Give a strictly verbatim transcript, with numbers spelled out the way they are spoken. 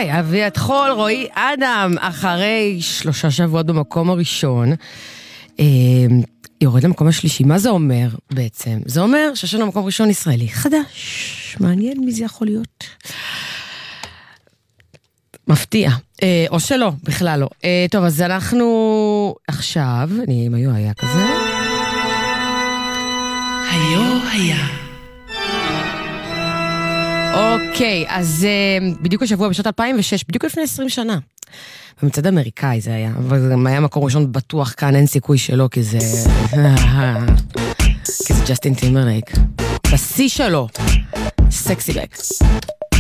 היי, אביעד חול, רועי אדם, אחרי שלושה שבועות במקום הראשון, יורד למקום השלישי. מה זה אומר בעצם? זה אומר שיש לנו מקום ראשון ישראלי חדש. מעניין מי זה יכול להיות. מפתיע. או שלא, בכלל לא. טוב, אז אנחנו עכשיו, אני עם היו היה כזה. היו היה. אוקיי, אז בדיוק השבוע בשנת אלפיים ושש, בדיוק לפני עשרים שנה. במצד אמריקאי זה היה, אבל זה היה מקום ראשון בטוח כאן, אין סיכוי שלו, כי זה... כי זה ג'סטין טימברלייק. בשיא שלו, סקסי בק.